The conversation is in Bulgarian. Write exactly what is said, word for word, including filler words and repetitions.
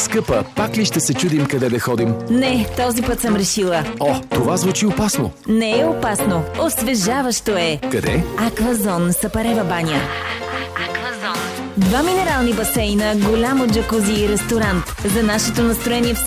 Скъпа, пак ли ще се чудим къде да ходим? Не, този път съм решила. О, това звучи опасно. Не е опасно. Освежаващо е. Къде? Аквазон, Сапарева баня. Два минерални басейна, голямо джакузи и ресторант. За нашето настроение